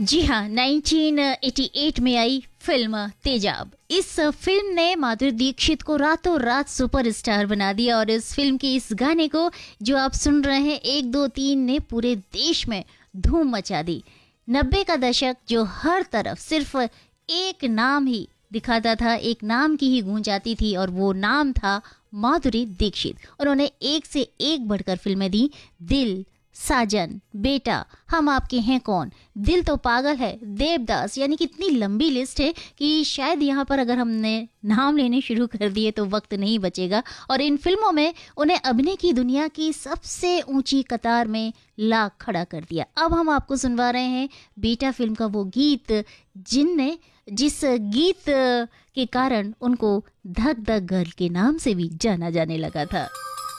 जी हाँ, 1988 में आई फिल्म तेजाब। इस फिल्म ने माधुरी दीक्षित को रातों रात सुपरस्टार बना दिया और इस फिल्म के इस गाने को जो आप सुन रहे हैं 1 2 3 ने पूरे देश में धूम मचा दी। 90 का दशक जो हर तरफ सिर्फ एक नाम ही दिखाता था, एक नाम की ही गूंज आती थी और वो नाम था माधुरी दीक्षित। उन्होंने एक से एक बढ़कर फिल्में दी। दिल, साजन, बेटा, हम आपके हैं कौन, दिल तो पागल है, देवदास, यानी कि इतनी लंबी लिस्ट है कि शायद यहाँ पर अगर हमने नाम लेने शुरू कर दिए तो वक्त नहीं बचेगा। और इन फिल्मों में उन्हें अभिनय की दुनिया की सबसे ऊंची कतार में ला खड़ा कर दिया। अब हम आपको सुनवा रहे हैं बेटा फिल्म का वो गीत जिस गीत के कारण उनको धक धक गर्ल के नाम से भी जाना जाने लगा था।